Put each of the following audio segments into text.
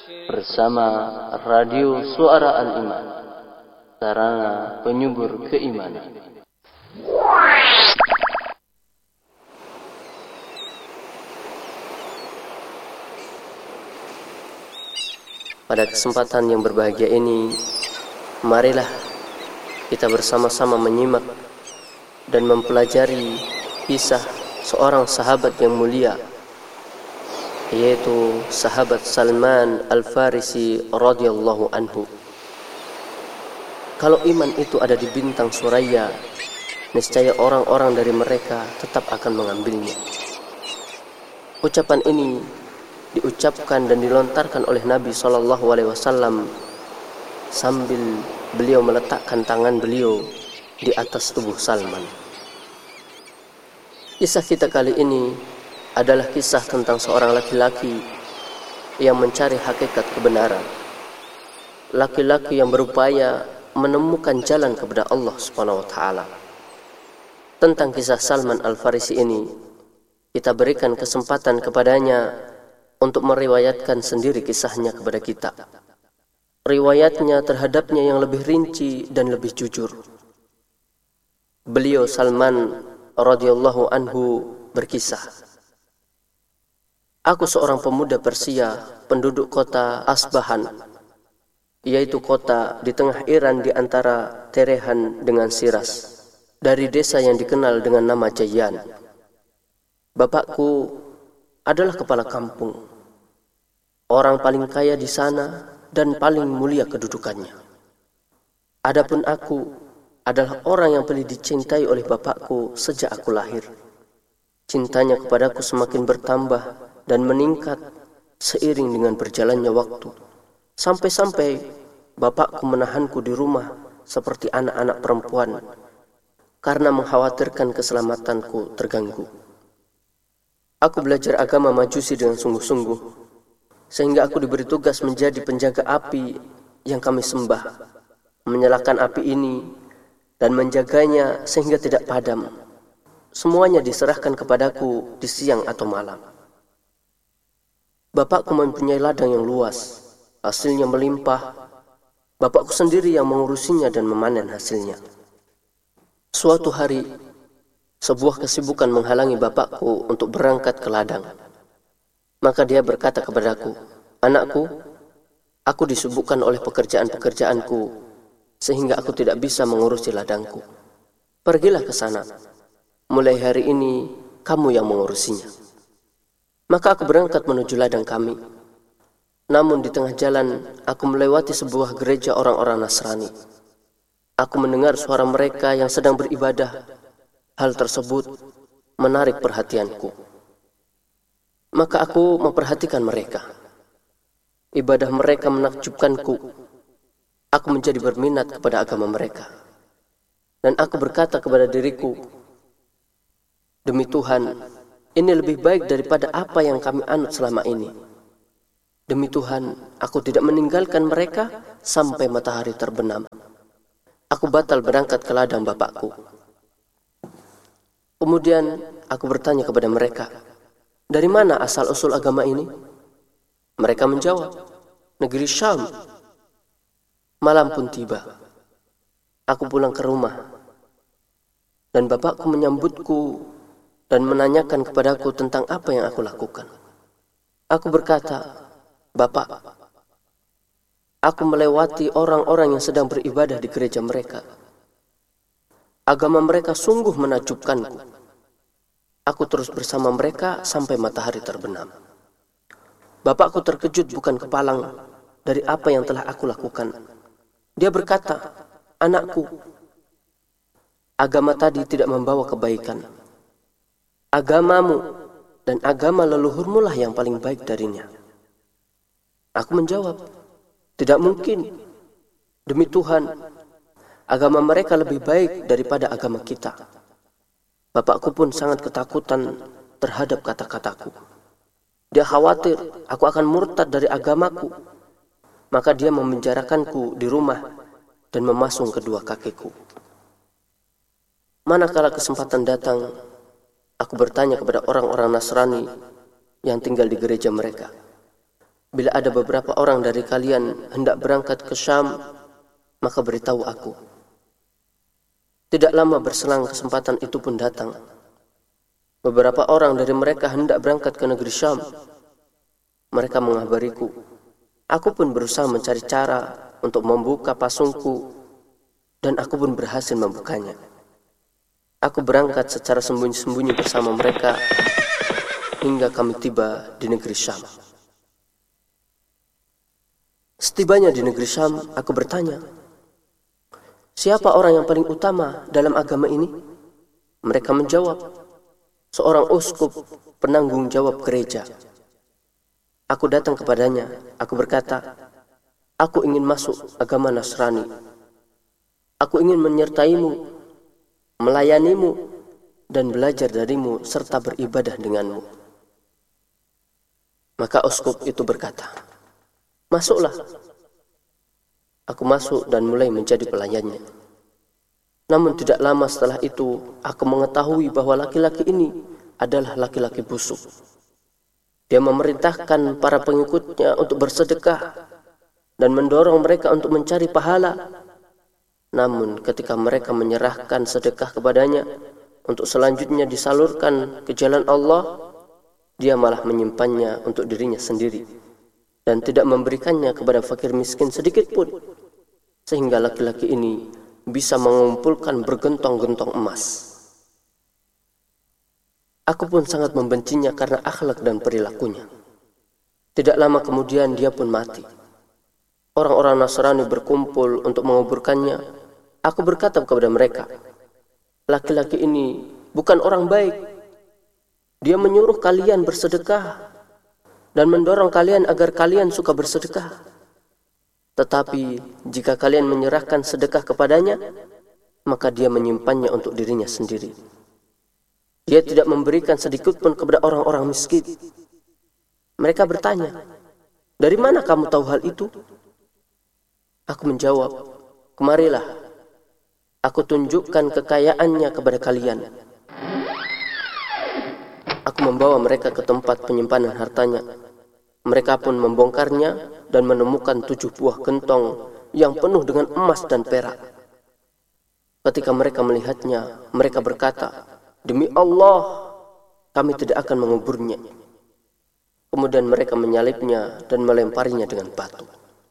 bersama Radio Suara Al-Iman, sarana penyubur keimanan. Pada kesempatan yang berbahagia ini, marilah kita bersama-sama menyimak dan mempelajari kisah seorang sahabat yang mulia, yaitu sahabat Salman Al-Farisi radhiyallahu anhu. Kalau iman itu ada di bintang Suraya, niscaya orang-orang dari mereka tetap akan mengambilnya. Ucapan ini diucapkan dan dilontarkan oleh Nabi SAW sambil beliau meletakkan tangan beliau di atas tubuh Salman. Kisah kita kali ini adalah kisah tentang seorang laki-laki yang mencari hakikat kebenaran. Laki-laki yang berupaya menemukan jalan kepada Allah Subhanahu wa taala. Tentang kisah Salman Al-Farisi ini, kita berikan kesempatan kepadanya untuk meriwayatkan sendiri kisahnya kepada kita. Riwayatnya terhadapnya yang lebih rinci dan lebih jujur. Beliau Salman radhiyallahu anhu berkisah, "Aku seorang pemuda Persia, penduduk kota Asbahan, yaitu kota di tengah Iran di antara Teheran dengan Shiraz, dari desa yang dikenal dengan nama Jayyan. Bapakku adalah kepala kampung, orang paling kaya di sana dan paling mulia kedudukannya. Adapun aku adalah orang yang paling dicintai oleh bapakku sejak aku lahir. Cintanya kepadaku semakin bertambah dan meningkat seiring dengan berjalannya waktu, sampai-sampai bapakku menahanku di rumah seperti anak-anak perempuan karena mengkhawatirkan keselamatanku terganggu. Aku belajar agama Majusi dengan sungguh-sungguh, sehingga aku diberi tugas menjadi penjaga api yang kami sembah, menyalakan api ini dan menjaganya sehingga tidak padam. Semuanya diserahkan kepadaku di siang atau malam. Bapakku mempunyai ladang yang luas, hasilnya melimpah. Bapakku sendiri yang mengurusinya dan memanen hasilnya. Suatu hari, sebuah kesibukan menghalangi bapakku untuk berangkat ke ladang. Maka dia berkata kepadaku, 'Anakku, aku disibukkan oleh pekerjaan-pekerjaanku sehingga aku tidak bisa mengurusi ladangku. Pergilah ke sana. Mulai hari ini kamu yang mengurusinya.' Maka aku berangkat menuju ladang kami. Namun di tengah jalan aku melewati sebuah gereja orang-orang Nasrani. Aku mendengar suara mereka yang sedang beribadah. Hal tersebut menarik perhatianku. Maka aku memperhatikan mereka. Ibadah mereka menakjubkanku. Aku menjadi berminat kepada agama mereka. Dan aku berkata kepada diriku, demi Tuhan, ini lebih baik daripada apa yang kami anut selama ini. Demi Tuhan, aku tidak meninggalkan mereka sampai matahari terbenam. Aku batal berangkat ke ladang bapakku. Kemudian aku bertanya kepada mereka, dari mana asal-usul agama ini? Mereka menjawab, negeri Syam. Malam pun tiba. Aku pulang ke rumah. Dan bapakku menyambutku dan menanyakan kepadaku tentang apa yang aku lakukan. Aku berkata, Bapak, aku melewati orang-orang yang sedang beribadah di gereja mereka. Agama mereka sungguh menakjubkanku. Aku terus bersama mereka sampai matahari terbenam. Bapakku terkejut bukan kepalang dari apa yang telah aku lakukan. Dia berkata, anakku, agama tadi tidak membawa kebaikan. Agamamu dan agama leluhurmu lah yang paling baik darinya. Aku menjawab, tidak mungkin. Demi Tuhan, agama mereka lebih baik daripada agama kita. Bapakku pun sangat ketakutan terhadap kata-kataku. Dia khawatir aku akan murtad dari agamaku. Maka dia memenjarakanku di rumah dan memasung kedua kakiku. Manakala kesempatan datang, aku bertanya kepada orang-orang Nasrani yang tinggal di gereja mereka, bila ada beberapa orang dari kalian hendak berangkat ke Syam, maka beritahu aku. Tidak lama berselang kesempatan itu pun datang. Beberapa orang dari mereka hendak berangkat ke negeri Syam. Mereka mengabariku. Aku pun berusaha mencari cara untuk membuka pasungku, dan aku pun berhasil membukanya. Aku berangkat secara sembunyi-sembunyi bersama mereka hingga kami tiba di negeri Syam. Setibanya di negeri Syam, aku bertanya, siapa orang yang paling utama dalam agama ini? Mereka menjawab, seorang uskup penanggung jawab gereja. Aku datang kepadanya, aku berkata, aku ingin masuk agama Nasrani. Aku ingin menyertaimu, melayanimu, dan belajar darimu serta beribadah denganmu. Maka uskup itu berkata, masuklah. Aku masuk dan mulai menjadi pelayannya. Namun tidak lama setelah itu, aku mengetahui bahwa laki-laki ini adalah laki-laki busuk. Dia memerintahkan para pengikutnya untuk bersedekah dan mendorong mereka untuk mencari pahala. Namun ketika mereka menyerahkan sedekah kepadanya untuk selanjutnya disalurkan ke jalan Allah, dia malah menyimpannya untuk dirinya sendiri dan tidak memberikannya kepada fakir miskin sedikit pun, sehingga laki-laki ini bisa mengumpulkan bergentong-gentong emas. Aku pun sangat membencinya karena akhlak dan perilakunya. Tidak lama kemudian dia pun mati. Orang-orang Nasrani berkumpul untuk menguburkannya. Aku berkata kepada mereka, laki-laki ini bukan orang baik. Dia menyuruh kalian bersedekah dan mendorong kalian agar kalian suka bersedekah. Tetapi jika kalian menyerahkan sedekah kepadanya, maka dia menyimpannya untuk dirinya sendiri. Dia tidak memberikan sedikit pun kepada orang-orang miskin. Mereka bertanya, dari mana kamu tahu hal itu? Aku menjawab, kemarilah, aku tunjukkan kekayaannya kepada kalian. Aku membawa mereka ke tempat penyimpanan hartanya. Mereka pun membongkarnya dan menemukan 7 buah gentong yang penuh dengan emas dan perak. Ketika mereka melihatnya, mereka berkata, demi Allah, kami tidak akan menguburnya. Kemudian mereka menyalibnya dan melemparinya dengan batu.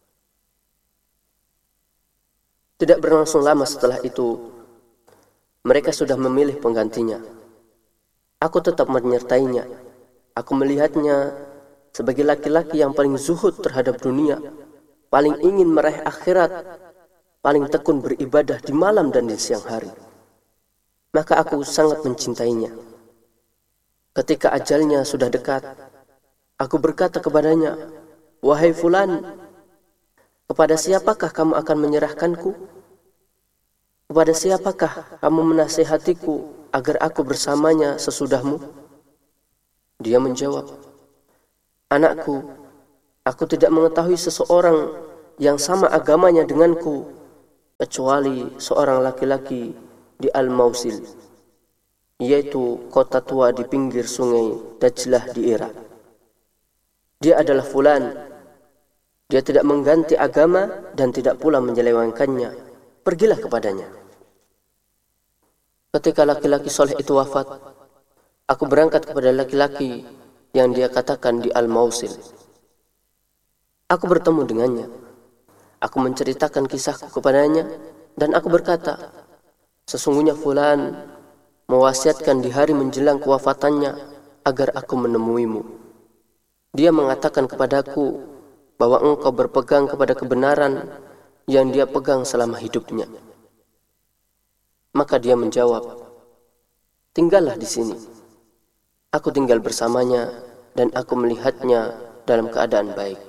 Tidak berlangsung lama setelah itu, mereka sudah memilih penggantinya. Aku tetap menyertainya. Aku melihatnya sebagai laki-laki yang paling zuhud terhadap dunia, paling ingin meraih akhirat, paling tekun beribadah di malam dan di siang hari. Maka aku sangat mencintainya. Ketika ajalnya sudah dekat, aku berkata kepadanya, wahai fulan, kepada siapakah kamu akan menyerahkanku? Kepada siapakah kamu menasihatiku agar aku bersamanya sesudahmu? Dia menjawab, anakku, aku tidak mengetahui seseorang yang sama agamanya denganku, kecuali seorang laki-laki di Al-Mausil, yaitu kota tua di pinggir sungai Dajlah di Irak. Dia adalah fulan. Dia tidak mengganti agama dan tidak pula menyelewengkannya. Pergilah kepadanya. Ketika laki-laki soleh itu wafat, aku berangkat kepada laki-laki yang dia katakan di Al-Mausil. Aku bertemu dengannya. Aku menceritakan kisahku kepadanya dan aku berkata, sesungguhnya fulan mewasiatkan di hari menjelang kewafatannya agar aku menemuimu. Dia mengatakan kepadaku bahwa engkau berpegang kepada kebenaran yang dia pegang selama hidupnya. Maka dia menjawab, tinggallah di sini. Aku tinggal bersamanya dan aku melihatnya dalam keadaan baik.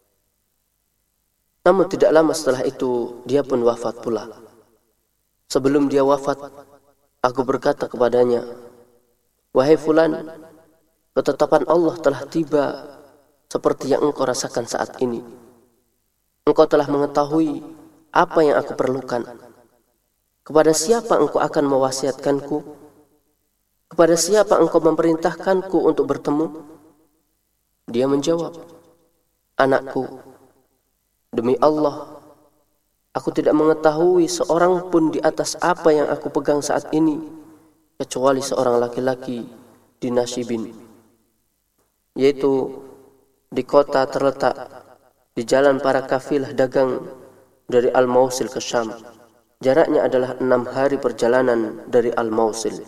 Namun tidak lama setelah itu dia pun wafat pula. Sebelum dia wafat, aku berkata kepadanya, wahai fulan, ketetapan Allah telah tiba seperti yang engkau rasakan saat ini. Engkau telah mengetahui apa yang aku perlukan. Kepada siapa engkau akan mewasiatkanku? Kepada siapa engkau memerintahkanku untuk bertemu? Dia menjawab, Anakku, demi Allah, aku tidak mengetahui seorang pun di atas apa yang aku pegang saat ini, kecuali seorang laki-laki di Nasibin, yaitu di kota terletak di jalan para kafilah dagang dari Al-Mausil ke Syam. Jaraknya adalah 6 hari perjalanan dari Al-Mausil.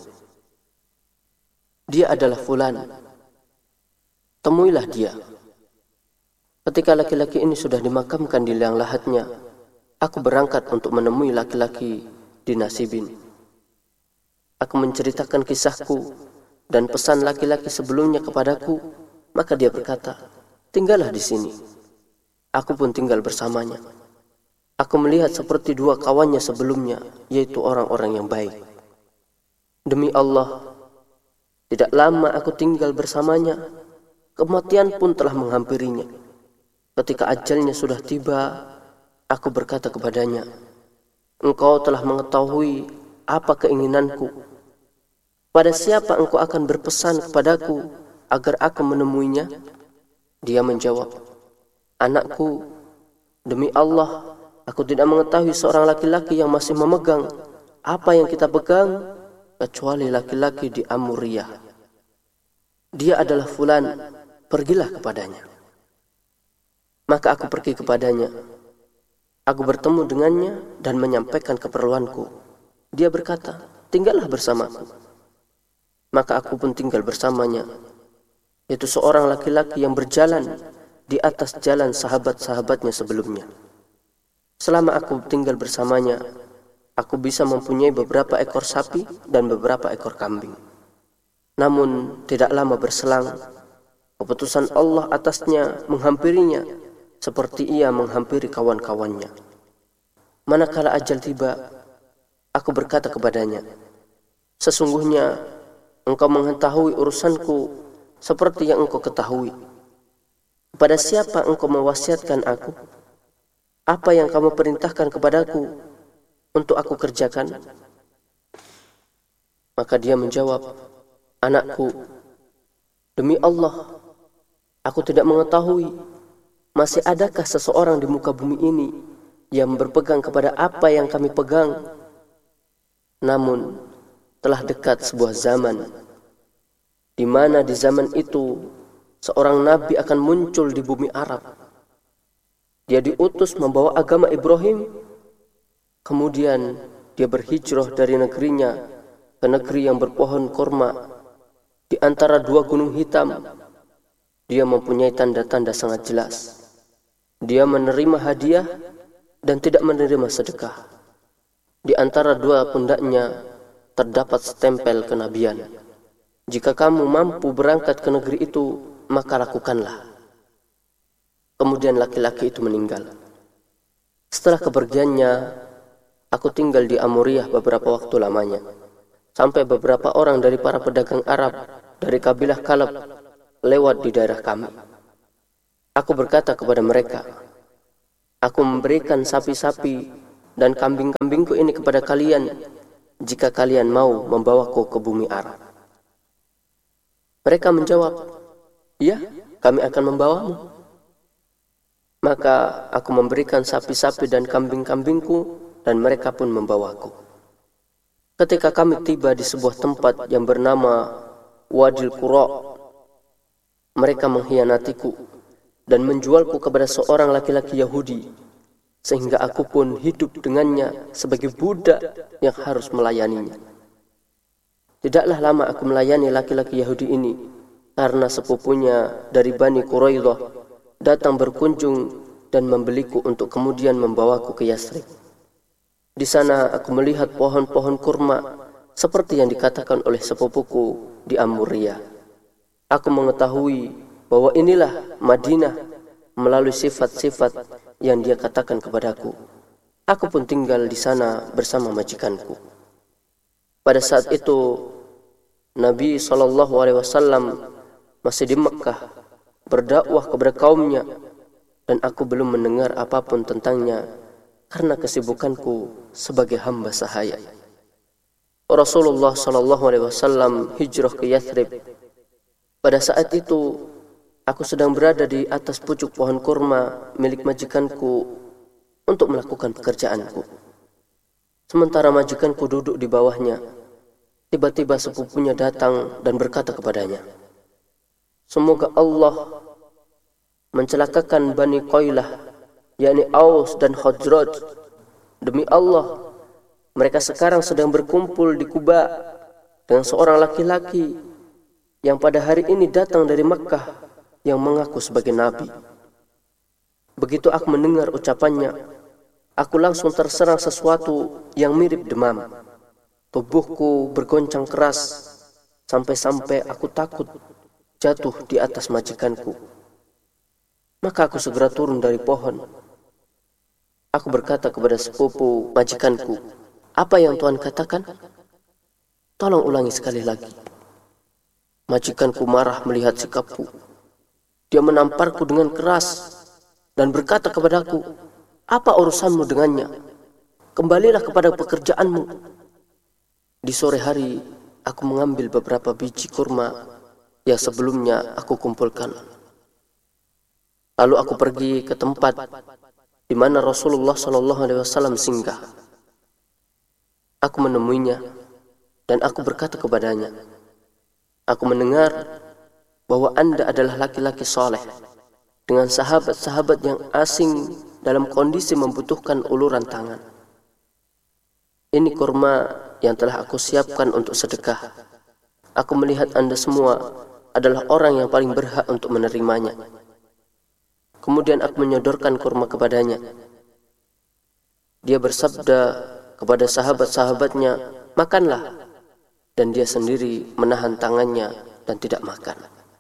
Dia adalah fulan. Temuilah dia. Ketika laki-laki ini sudah dimakamkan di liang lahatnya, aku berangkat untuk menemui laki-laki di Nasibin. Aku menceritakan kisahku dan pesan laki-laki sebelumnya kepadaku, maka dia berkata, "Tinggallah di sini." Aku pun tinggal bersamanya. Aku melihat seperti 2 kawannya sebelumnya, yaitu orang-orang yang baik. Demi Allah, tidak lama aku tinggal bersamanya, kematian pun telah menghampirinya. Ketika ajalnya sudah tiba, aku berkata kepadanya, "Engkau telah mengetahui apa keinginanku. Pada siapa engkau akan berpesan kepadaku agar aku menemuinya?" Dia menjawab, "Anakku, demi Allah, aku tidak mengetahui seorang laki-laki yang masih memegang apa yang kita pegang, kecuali laki-laki di Amuriyah. Dia adalah fulan, pergilah kepadanya." Maka aku pergi kepadanya. Aku bertemu dengannya dan menyampaikan keperluanku. Dia berkata, "Tinggallah bersamaku." Maka aku pun tinggal bersamanya, yaitu seorang laki-laki yang berjalan di atas jalan sahabat-sahabatnya sebelumnya. Selama aku tinggal bersamanya, aku bisa mempunyai beberapa ekor sapi dan beberapa ekor kambing. Namun tidak lama berselang, keputusan Allah atasnya menghampirinya seperti ia menghampiri kawan-kawannya. Manakala ajal tiba, aku berkata kepadanya, "Sesungguhnya engkau mengetahui urusanku seperti yang engkau ketahui. Kepada siapa engkau mewasiatkan aku? Apa yang kamu perintahkan kepadaku untuk aku kerjakan?" Maka dia menjawab, "Anakku, demi Allah, aku tidak mengetahui masih adakah seseorang di muka bumi ini yang berpegang kepada apa yang kami pegang. Namun telah dekat sebuah zaman di mana di zaman itu seorang nabi akan muncul di bumi Arab. Dia diutus membawa agama Ibrahim, kemudian dia berhijrah dari negerinya ke negeri yang berpohon kurma di antara 2 gunung hitam. Dia mempunyai tanda-tanda sangat jelas. Dia menerima hadiah dan tidak menerima sedekah. Di antara 2 pundaknya terdapat stempel kenabian. Jika kamu mampu berangkat ke negeri itu, maka lakukanlah." Kemudian laki-laki itu meninggal. Setelah kepergiannya, aku tinggal di Amuriyah beberapa waktu lamanya, sampai beberapa orang dari para pedagang Arab dari kabilah Kalab lewat di daerah kami. Aku berkata kepada mereka, "Aku memberikan sapi-sapi dan kambing-kambingku ini kepada kalian jika kalian mau membawaku ke bumi Arab." Mereka menjawab, "Ya, kami akan membawamu." Maka aku memberikan sapi-sapi dan kambing-kambingku dan mereka pun membawaku. Ketika kami tiba di sebuah tempat yang bernama Wadil Qura, mereka mengkhianatiku dan menjualku kepada seorang laki-laki Yahudi, sehingga aku pun hidup dengannya sebagai budak yang harus melayaninya. Tidaklah lama aku melayani laki-laki Yahudi ini, karena sepupunya dari Bani Quraidah datang berkunjung dan membeliku untuk kemudian membawaku ke Yasrib. Di sana aku melihat pohon-pohon kurma seperti yang dikatakan oleh sepupuku di Amuriyah. Aku mengetahui bahwa inilah Madinah melalui sifat-sifat yang dia katakan kepadaku. Aku pun tinggal di sana bersama majikanku. Pada saat itu Nabi SAW masih di Mekkah berdakwah kepada kaumnya, dan aku belum mendengar apapun tentangnya karena kesibukanku sebagai hamba sahaya. Rasulullah SAW hijrah ke Yathrib. Pada saat itu Aku sedang berada di atas pucuk pohon kurma milik majikanku untuk melakukan pekerjaanku. Sementara majikanku duduk di bawahnya, tiba-tiba sepupunya datang dan berkata kepadanya, "Semoga Allah mencelakakan Bani Qailah, yakni Aus dan Khazraj. Demi Allah, mereka sekarang sedang berkumpul di Kuba dengan seorang laki-laki yang pada hari ini datang dari Makkah yang mengaku sebagai Nabi." Begitu aku mendengar ucapannya, aku langsung terserang sesuatu yang mirip demam. Tubuhku bergoncang keras sampai-sampai aku takut jatuh di atas majikanku. Maka aku segera turun dari pohon. Aku berkata kepada sepupu majikanku, "Apa yang Tuhan katakan? Tolong ulangi sekali lagi." Majikanku marah melihat sikapku. Dia menamparku dengan keras dan berkata kepadaku, "Apa urusanmu dengannya? Kembalilah kepada pekerjaanmu." Di sore hari, aku mengambil beberapa biji kurma yang sebelumnya aku kumpulkan. Lalu aku pergi ke tempat di mana Rasulullah SAW singgah. Aku menemuinya dan aku berkata kepadanya, "Aku mendengar bahwa Anda adalah laki-laki soleh dengan sahabat-sahabat yang asing dalam kondisi membutuhkan uluran tangan. Ini kurma yang telah aku siapkan untuk sedekah. Aku melihat Anda semua adalah orang yang paling berhak untuk menerimanya." Kemudian aku menyodorkan kurma kepadanya. Dia bersabda kepada sahabat-sahabatnya, "Makanlah." Dan dia sendiri menahan tangannya dan tidak makan.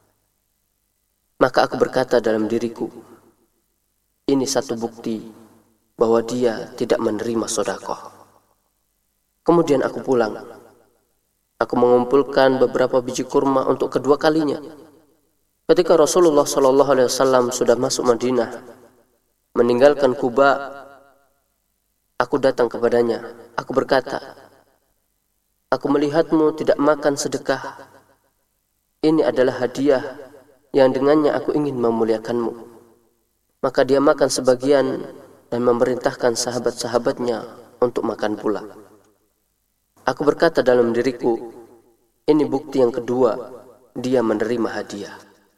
Maka aku berkata dalam diriku, ini satu bukti bahwa dia tidak menerima sedekah. Kemudian aku pulang. Aku mengumpulkan beberapa biji kurma untuk kedua kalinya. Ketika Rasulullah SAW sudah masuk Madinah, meninggalkan Kuba, aku datang kepadanya. Aku berkata, "Aku melihatmu tidak makan sedekah. Ini adalah hadiah yang dengannya aku ingin memuliakanmu." Maka dia makan sebagian dan memerintahkan sahabat-sahabatnya untuk makan pula. Aku berkata dalam diriku, ini bukti yang kedua, dia menerima hadiah.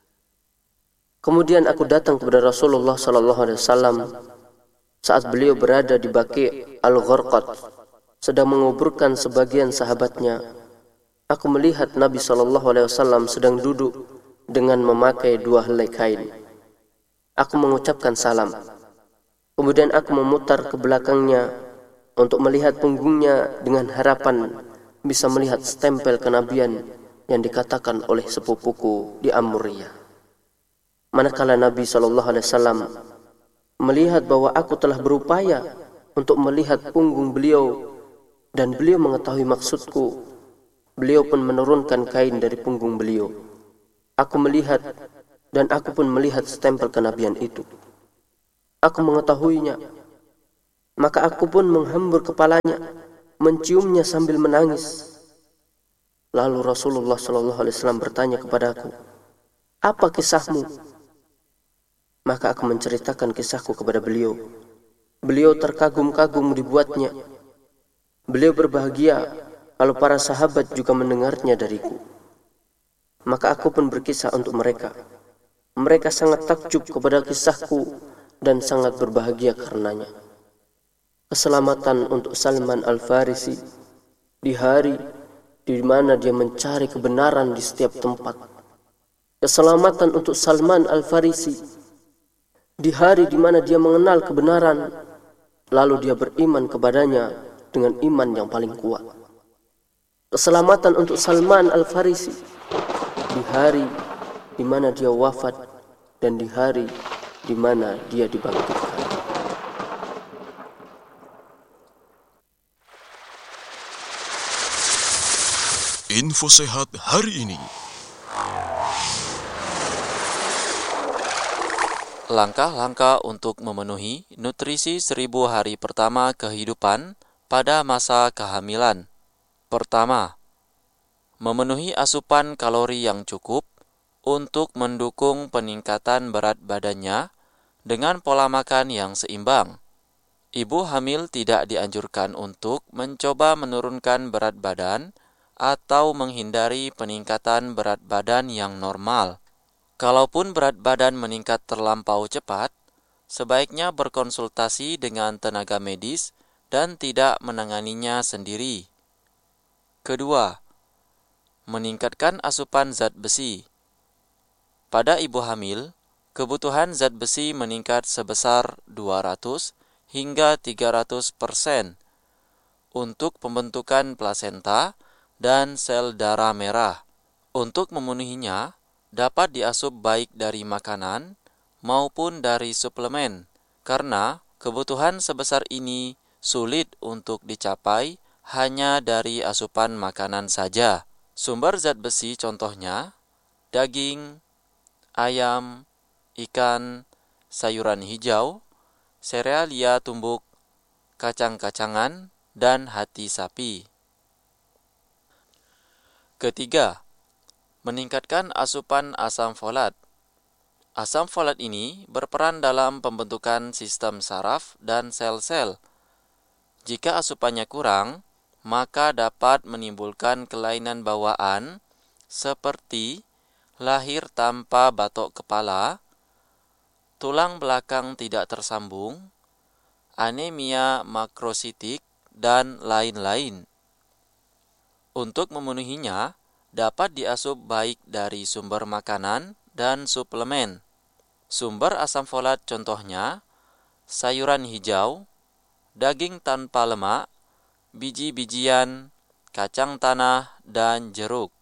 Kemudian aku datang kepada Rasulullah SAW saat beliau berada di Baqi' Al-Gharqad, sedang menguburkan sebagian sahabatnya. Aku melihat Nabi SAW sedang duduk dengan memakai dua helai kain. Aku mengucapkan salam. Kemudian aku memutar ke belakangnya untuk melihat punggungnya dengan harapan bisa melihat stempel kenabian yang dikatakan oleh sepupuku di Amuriyah. Manakala Nabi SAW melihat bahwa aku telah berupaya untuk melihat punggung beliau dan beliau mengetahui maksudku, beliau pun menurunkan kain dari punggung beliau. Aku melihat dan aku pun melihat stempel kenabian itu. Aku mengetahuinya. Maka aku pun menghambur kepalanya, menciumnya sambil menangis. Lalu Rasulullah SAW bertanya kepadaku, "Apa kisahmu?" Maka aku menceritakan kisahku kepada beliau. Beliau terkagum-kagum dibuatnya. Beliau berbahagia kalau para sahabat juga mendengarnya dariku. Maka aku pun berkisah untuk mereka. Mereka sangat takjub kepada kisahku dan sangat berbahagia karenanya. Keselamatan untuk Salman Al-Farisi di hari di mana dia mencari kebenaran di setiap tempat. Keselamatan untuk Salman Al-Farisi di hari di mana dia mengenal kebenaran, lalu dia beriman kepadanya dengan iman yang paling kuat. Keselamatan untuk Salman Al-Farisi di hari di mana dia wafat dan di hari di mana dia dibangkitkan. Info sehat hari ini. Langkah-langkah untuk memenuhi nutrisi 1000 hari pertama kehidupan pada masa kehamilan. Pertama, memenuhi asupan kalori yang cukup untuk mendukung peningkatan berat badannya dengan pola makan yang seimbang. Ibu hamil tidak dianjurkan untuk mencoba menurunkan berat badan atau menghindari peningkatan berat badan yang normal. Kalaupun berat badan meningkat terlampau cepat, sebaiknya berkonsultasi dengan tenaga medis dan tidak menanganinya sendiri. Kedua, meningkatkan asupan zat besi. Pada ibu hamil, kebutuhan zat besi meningkat sebesar 200 hingga 300% untuk pembentukan plasenta dan sel darah merah. Untuk memenuhinya, dapat diasup baik dari makanan maupun dari suplemen, karena kebutuhan sebesar ini sulit untuk dicapai hanya dari asupan makanan saja. Sumber zat besi contohnya daging, ayam, ikan, sayuran hijau, serealia tumbuk, kacang-kacangan, dan hati sapi. Ketiga, meningkatkan asupan asam folat. Asam folat ini berperan dalam pembentukan sistem saraf dan sel-sel. Jika asupannya kurang, maka dapat menimbulkan kelainan bawaan seperti lahir tanpa batok kepala, tulang belakang tidak tersambung, anemia makrositik, dan lain-lain. Untuk memenuhinya, dapat diasup baik dari sumber makanan dan suplemen. Sumber asam folat contohnya sayuran hijau, daging tanpa lemak, biji-bijian, kacang tanah, dan jeruk.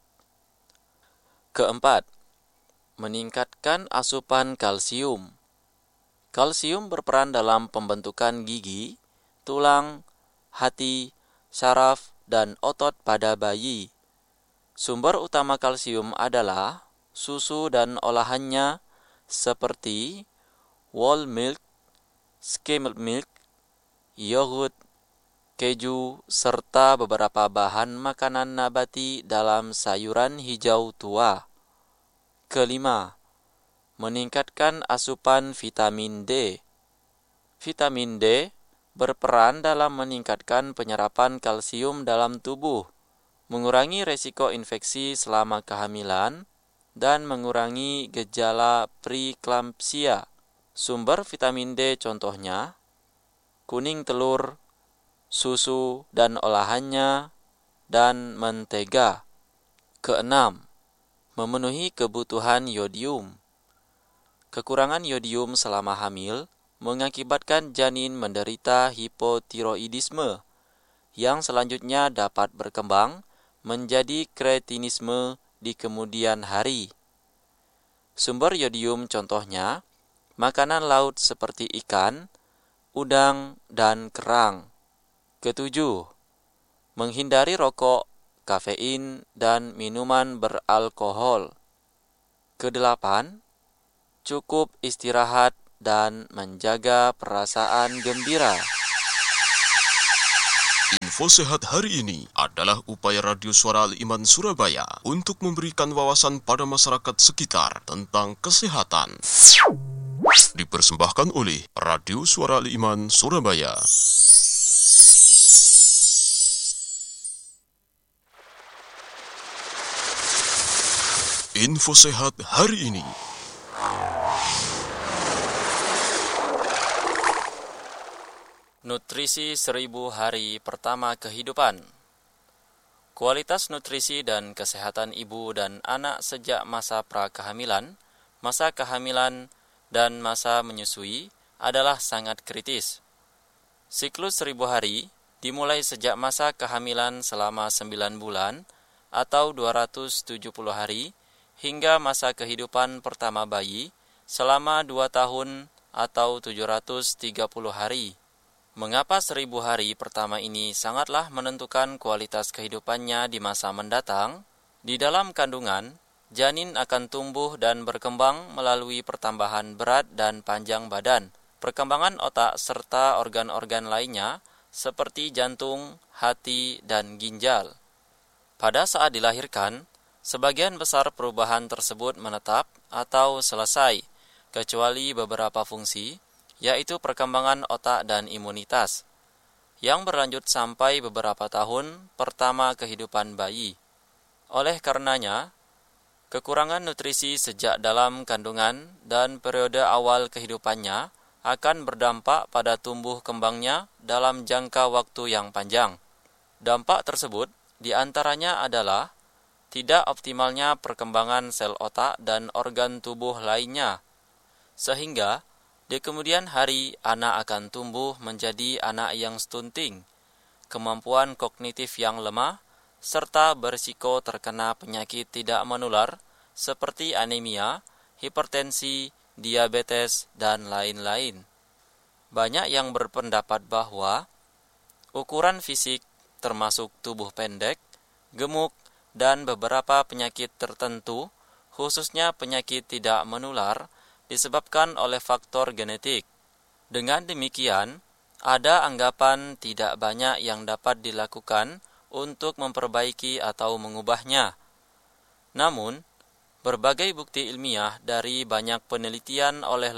Keempat, meningkatkan asupan kalsium. Kalsium berperan dalam pembentukan gigi, tulang, hati, saraf, dan otot pada bayi. Sumber utama kalsium adalah susu dan olahannya seperti whole milk, skimmed milk, yogurt, keju, serta beberapa bahan makanan nabati dalam sayuran hijau tua. Kelima, meningkatkan asupan vitamin D. Vitamin D berperan dalam meningkatkan penyerapan kalsium dalam tubuh, mengurangi resiko infeksi selama kehamilan, dan mengurangi gejala preeklampsia. Sumber vitamin D contohnya kuning telur, susu dan olahannya, dan mentega. Keenam, memenuhi kebutuhan yodium. Kekurangan yodium selama hamil mengakibatkan janin menderita hipotiroidisme, yang selanjutnya dapat berkembang menjadi kretinisme di kemudian hari. Sumber yodium contohnya makanan laut seperti ikan, udang, dan kerang. Ketujuh, menghindari rokok, kafein, dan minuman beralkohol. Kedelapan, cukup istirahat dan menjaga perasaan gembira. Info Sehat hari ini adalah upaya Radio Suara Al-Iman Surabaya untuk memberikan wawasan pada masyarakat sekitar tentang kesehatan. Dipersembahkan oleh Radio Suara Al-Iman Surabaya. Info Sehat hari ini. Nutrisi 1000 hari pertama kehidupan. Kualitas nutrisi dan kesehatan ibu dan anak sejak masa prakehamilan, masa kehamilan, dan masa menyusui adalah sangat kritis. Siklus 1000 hari dimulai sejak masa kehamilan selama 9 bulan atau 270 hari hingga masa kehidupan pertama bayi selama 2 tahun atau 730 hari. Mengapa 1000 hari pertama ini sangatlah menentukan kualitas kehidupannya di masa mendatang? Di dalam kandungan, janin akan tumbuh dan berkembang melalui pertambahan berat dan panjang badan, perkembangan otak serta organ-organ lainnya seperti jantung, hati, dan ginjal. Pada saat dilahirkan, Sebagian besar perubahan tersebut menetap atau selesai, kecuali beberapa fungsi, yaitu perkembangan otak dan imunitas, yang berlanjut sampai beberapa tahun pertama kehidupan bayi. Oleh karenanya, kekurangan nutrisi sejak dalam kandungan dan periode awal kehidupannya akan berdampak pada tumbuh kembangnya dalam jangka waktu yang panjang. Dampak tersebut diantaranya adalah tidak optimalnya perkembangan sel otak dan organ tubuh lainnya, sehingga di kemudian hari anak akan tumbuh menjadi anak yang stunting, kemampuan kognitif yang lemah, serta berisiko terkena penyakit tidak menular seperti anemia, hipertensi, diabetes, dan lain-lain. Banyak yang berpendapat bahwa ukuran fisik termasuk tubuh pendek, gemuk, dan beberapa penyakit tertentu, khususnya penyakit tidak menular, disebabkan oleh faktor genetik. Dengan demikian, ada anggapan tidak banyak yang dapat dilakukan untuk memperbaiki atau mengubahnya. Namun, berbagai bukti ilmiah dari banyak penelitian oleh